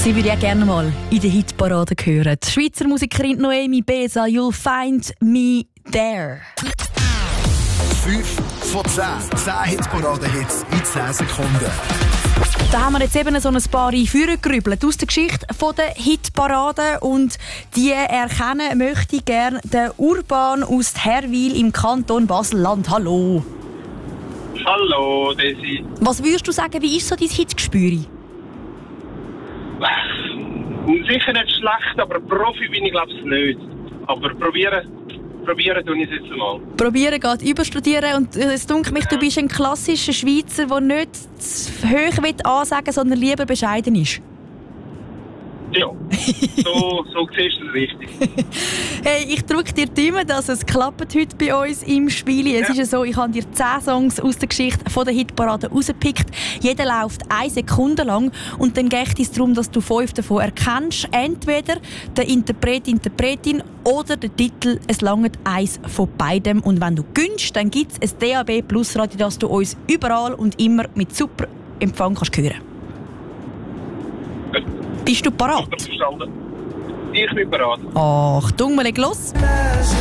Sie würde ich gerne mal in der Hitparade hören. Die Schweizer Musikerin Noemi Besa, You'll Find Me There. 5 von 10. 10 Hitparade-Hits in 10 Sekunden. Da haben wir jetzt eben so ein paar vorgerübelt aus der Geschichte der Hitparade. Und die erkennen möchte ich gerne den Urban aus Herwil im Kanton Basel-Land. Hallo. Hallo, Desi. Was würdest du sagen, wie ist so dein Hitgespür? Sicher nicht schlecht, aber Profi bin ich glaube ich nicht. Aber probieren tue ich es jetzt mal. Probieren geht überstudieren und es dunkelt mich, du bist ein klassischer Schweizer, der nicht zu hoch ansagen will, sondern lieber bescheiden ist. Ja, so siehst du es richtig. Hey, ich drücke dir die Daumen, dass es klappt heute bei uns im Spiel. Es ist ja so, ich habe dir 10 Songs aus der Geschichte von der Hitparade rausgepickt. Jeder läuft 1 Sekunde lang und dann geht es darum, dass du 5 davon erkennst. Entweder der Interpret, Interpretin oder der Titel. Es langt eins von beidem. Und wenn du gönnst, dann gibt es ein DAB Plus Radio, dass du uns überall und immer mit super Empfang kannst hören. Bist du parat? Verstanden. Ich bin parat. Achtung, wir legen los.